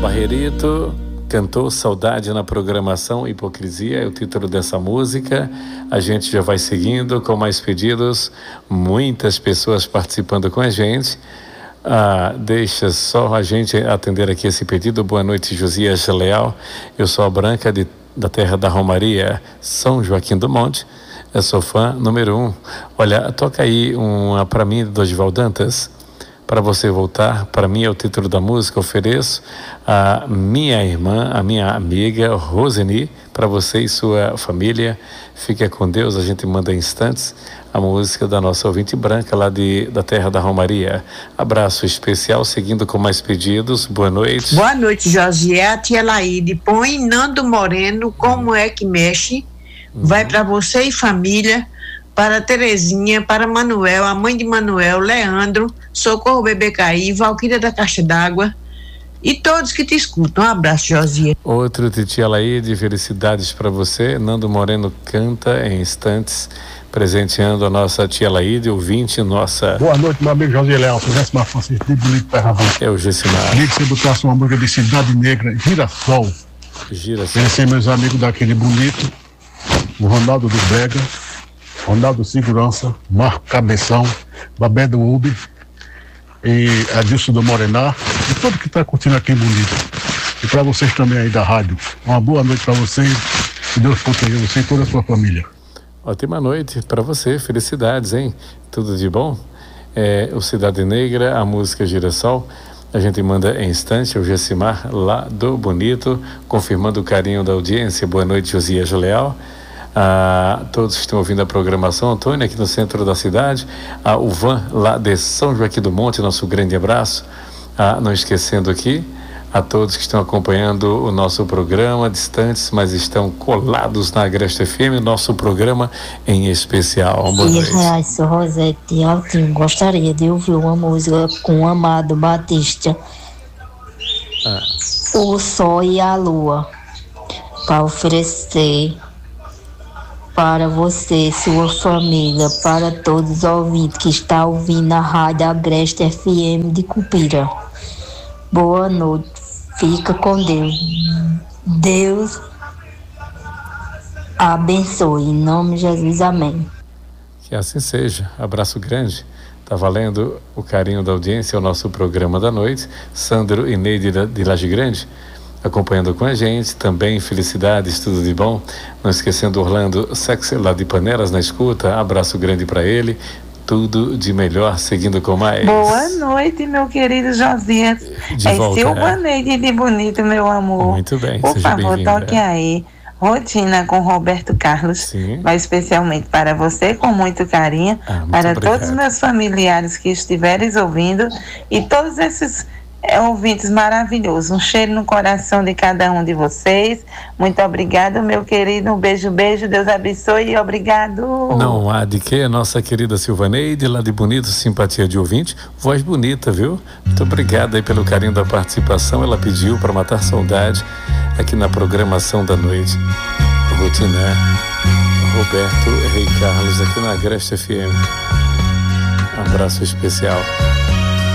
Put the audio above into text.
Barrerito cantou Saudade na programação, Hipocrisia é o título dessa música. A gente já vai seguindo com mais pedidos, muitas pessoas participando com a gente. Deixa só a gente atender aqui esse pedido. Boa noite, Josias Leal. Eu sou a Branca da terra da Romaria, São Joaquim do Monte. Eu sou fã número 1. Olha, toca aí uma para mim do Dorival Dantas. Para você voltar, para mim é o título da música. Ofereço a minha irmã, a minha amiga Roseni, para você e sua família. Fica com Deus. A gente manda em instantes a música da nossa ouvinte branca lá da terra da Romaria. Abraço especial, seguindo com mais pedidos. Boa noite. Boa noite, Jorge. É a tia Laíde. Põe Nando Moreno, Como é que mexe. Vai para você e família. Para Terezinha, para Manuel, a mãe de Manuel, Leandro, Socorro BBKI, Valquíria da Caixa d'Água e todos que te escutam. Um abraço, Josia. Outro titia Laíde, felicidades para você. Nando Moreno canta em instantes, presenteando a nossa tia Laíde, ouvinte nossa. Boa noite, meu amigo José Leal, Gessimar Francisco de Bonito Perravão. É o Gessimar. Queria que você botasse uma música de Cidade Negra, Girassol. Girassol. Esse é meus amigos daquele Bonito, o Ronaldo do Brega, Ronaldo Segurança, Marco Cabeção, Babé do Uber e Adilson do Morená e todo que está curtindo aqui em Bonito. E para vocês também aí da rádio. Uma boa noite para vocês. Que Deus proteja você e toda a sua família. Ótima noite para você. Felicidades, hein? Tudo de bom? O Cidade Negra, a música Girassol. A gente manda em instante o Gessimar lá do Bonito, confirmando o carinho da audiência. Boa noite, Josias Leal. Todos que estão ouvindo a programação, Antônio aqui no centro da cidade, o Van lá de São Joaquim do Monte, nosso grande abraço. Não esquecendo aqui a todos que estão acompanhando o nosso programa, distantes, mas estão colados na Agreste FM, nosso programa em especial. Boa noite. Sou Rosete Altinho, gostaria de ouvir uma música com o Amado Batista, O Sol e a Lua, para oferecer para você, sua família, para todos os ouvintes que estão ouvindo a Rádio Agreste FM de Cupira. Boa noite, fica com Deus. Deus abençoe, em nome de Jesus, amém. Que assim seja, abraço grande. Tá valendo o carinho da audiência, o nosso programa da noite. Sandro e Neide de Laje Grande acompanhando com a gente, também felicidades, tudo de bom. Não esquecendo Orlando Sexy lá de Panelas na escuta, abraço grande para ele, tudo de melhor, seguindo com mais. Boa noite, meu querido Josias. Silvaneide de Bonito, meu amor. Muito bem, por seja favor, toque aí Rotina com Roberto Carlos. Sim. Mas especialmente para você, com muito carinho, para obrigado. todos os meus familiares que estiverem ouvindo e todos esses ouvintes maravilhosos. Um cheiro no coração de cada um de vocês. Muito obrigado, meu querido. Um beijo, Deus abençoe e obrigado. Não há de que, nossa querida Silvaneide, lá de Bonito, simpatia de ouvinte, voz bonita, viu? Muito obrigado aí pelo carinho da participação. Ela pediu para matar saudade aqui na programação da noite. Rotina, Roberto Rei Carlos aqui na Agreste FM. Um abraço especial.